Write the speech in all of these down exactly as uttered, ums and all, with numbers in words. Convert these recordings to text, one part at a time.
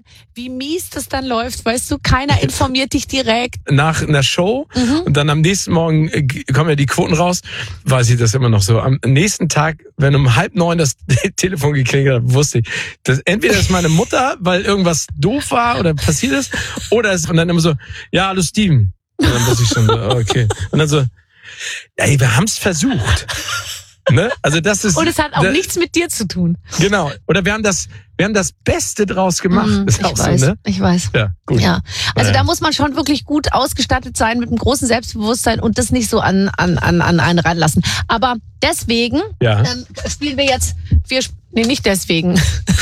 wie mies das dann läuft, weißt du? Keiner informiert dich direkt. Nach einer Show mhm. und dann am nächsten Morgen kommen ja die Quoten raus, weiß ich das immer noch so. Am nächsten Tag, wenn um halb neun das Telefon geklingelt hat, wusste ich, dass entweder ist meine Mutter, weil irgendwas doof war oder passiert ist, oder es und dann immer so, ja, hallo Steven. Und dann wusste ich schon so, okay. Und dann so, ey, wir haben's versucht. Ne? Also das ist, und es hat auch das, nichts mit dir zu tun. Genau. Oder wir haben das, wir haben das Beste draus gemacht. Mm, ist ich auch weiß, so, ne? ich weiß. Ja, gut. Ja. Also naja. da muss man schon wirklich gut ausgestattet sein mit einem großen Selbstbewusstsein und das nicht so an an an an einen ranlassen. Aber deswegen ja. ähm, spielen wir jetzt, wir nee nicht deswegen.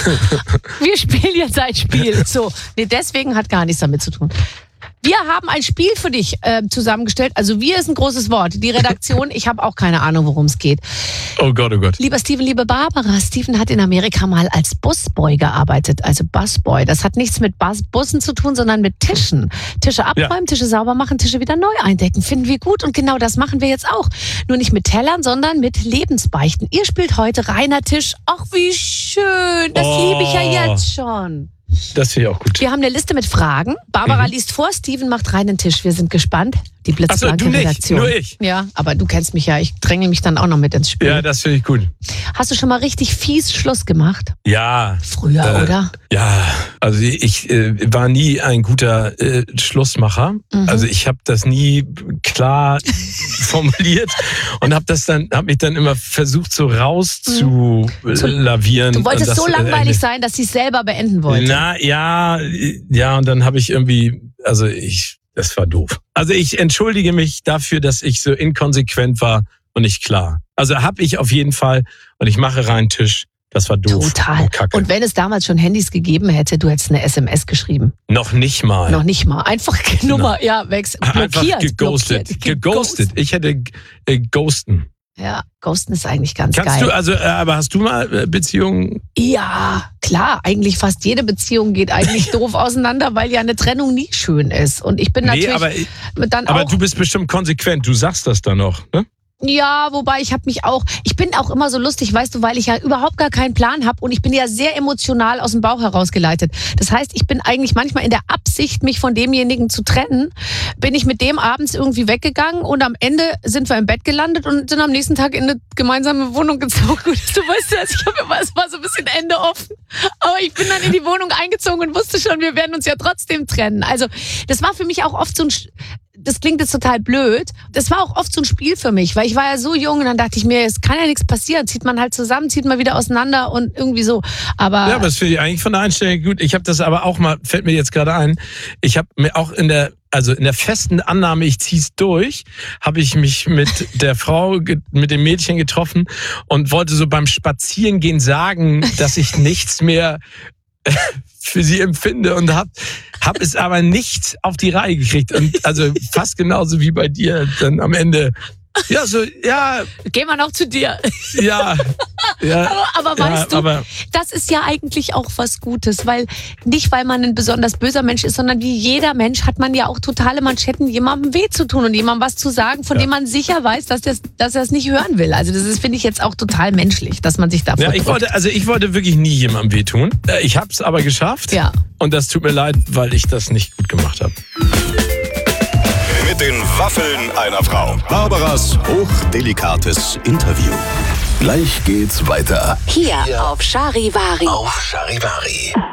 Wir spielen jetzt ein Spiel. So, nee deswegen hat gar nichts damit zu tun. Wir haben ein Spiel für dich äh, zusammengestellt. Also wir ist ein großes Wort. Die Redaktion, ich habe auch keine Ahnung, worum es geht. Oh Gott, oh Gott. Lieber Steven, liebe Barbara, Steven hat in Amerika mal als Busboy gearbeitet, also Busboy. Das hat nichts mit Bus Bussen zu tun, sondern mit Tischen. Tische abräumen, ja. Tische sauber machen, Tische wieder neu eindecken. Finden wir gut und genau das machen wir jetzt auch. Nur nicht mit Tellern, sondern mit Lebensbeichten. Ihr spielt heute reiner Tisch. Ach, wie schön. Das oh. liebe ich ja jetzt schon. Das finde ich auch gut. Wir haben eine Liste mit Fragen. Barbara mhm. liest vor, Steven macht reinen Tisch. Wir sind gespannt. Die blitzblanke Ach so, du Redaktion. Nicht, nur ich. Ja, aber du kennst mich ja. Ich dränge mich dann auch noch mit ins Spiel. Ja, das finde ich gut. Hast du schon mal richtig fies Schluss gemacht? Ja. Früher, äh, oder? Ja, also ich äh, war nie ein guter äh, Schlussmacher. Mhm. Also ich habe das nie klar formuliert und habe das dann, habe mich dann immer versucht so rauszulavieren. Du wolltest das, so langweilig äh, sein, dass sie es selber beenden wollte. Na ja, ja und dann habe ich irgendwie, also ich Das war doof. Also ich entschuldige mich dafür, dass ich so inkonsequent war und nicht klar. Also habe ich auf jeden Fall und ich mache rein Tisch. Das war doof. Total. Und, Kacke. Und wenn es damals schon Handys gegeben hätte, du hättest eine S M S geschrieben. Noch nicht mal. Noch nicht mal. Einfach Nummer, no. ja, weg. Blockiert. Einfach geghostet. Blockiert. Geghostet. Ich hätte äh, ghosten. Ja, ghosten ist eigentlich ganz Kannst geil. du, also, aber hast du mal Beziehungen? Ja, klar. Eigentlich fast jede Beziehung geht eigentlich doof auseinander, weil ja eine Trennung nie schön ist. Und ich bin natürlich nee, aber, dann aber auch... du bist bestimmt konsequent. Du sagst das dann noch, ne? Ja, wobei ich habe mich auch, ich bin auch immer so lustig, weißt du, weil ich ja überhaupt gar keinen Plan habe und ich bin ja sehr emotional aus dem Bauch herausgeleitet. Das heißt, ich bin eigentlich manchmal in der Absicht, mich von demjenigen zu trennen, bin ich mit dem abends irgendwie weggegangen und am Ende sind wir im Bett gelandet und sind am nächsten Tag in eine gemeinsame Wohnung gezogen. Du weißt ja, ich habe immer, es war so ein bisschen Ende offen, aber ich bin dann in die Wohnung eingezogen und wusste schon, wir werden uns ja trotzdem trennen. Also das war für mich auch oft so ein... Das klingt jetzt total blöd. Das war auch oft so ein Spiel für mich, weil ich war ja so jung und dann dachte ich mir, es kann ja nichts passieren. Zieht man halt zusammen, zieht man wieder auseinander und irgendwie so. Aber ja, aber das finde ich eigentlich von der Einstellung gut. Ich habe das aber auch mal, fällt mir jetzt gerade ein, ich habe mir auch in der, also in der festen Annahme, ich zieh's durch, habe ich mich mit der Frau, mit dem Mädchen getroffen und wollte so beim Spazierengehen sagen, dass ich nichts mehr für sie empfinde und hab, hab es aber nicht auf die Reihe gekriegt. Und also fast genauso wie bei dir dann am Ende. Ja, so, ja. Gehen wir noch zu dir. Ja. ja aber aber ja, weißt du, aber, das ist ja eigentlich auch was Gutes, weil nicht, weil man ein besonders böser Mensch ist, sondern wie jeder Mensch hat man ja auch totale Manschetten, jemandem weh zu tun und jemandem was zu sagen, von ja. dem man sicher weiß, dass, das, dass er es nicht hören will. Also das ist, finde ich, jetzt auch total menschlich, dass man sich davor ja, ich wollte, also ich wollte wirklich nie jemandem wehtun. Ich habe es aber geschafft. Ja. Und das tut mir leid, weil ich das nicht gut gemacht habe. Mit den Waffeln einer Frau. Barbaras hochdelikates Interview. Gleich geht's weiter. Hier auf Charivari. Auf Charivari.